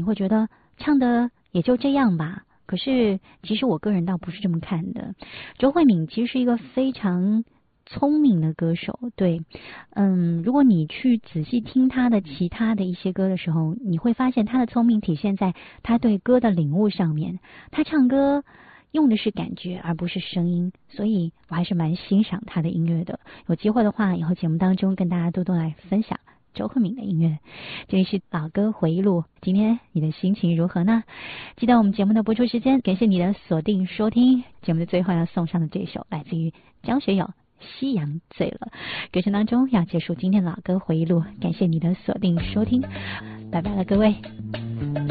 你会觉得唱的也就这样吧。可是其实我个人倒不是这么看的。周慧敏其实是一个非常聪明的歌手，对，如果你去仔细听他的其他的一些歌的时候，你会发现他的聪明体现在他对歌的领悟上面。他唱歌用的是感觉而不是声音，所以我还是蛮欣赏他的音乐的。有机会的话，以后节目当中跟大家多多来分享周慧敏的音乐。这里是老歌回忆录，今天你的心情如何呢？记得我们节目的播出时间，感谢你的锁定收听。节目的最后要送上的这首来自于张学友《夕阳醉了》，歌声当中要结束今天老歌回忆录，感谢你的锁定收听，拜拜了各位。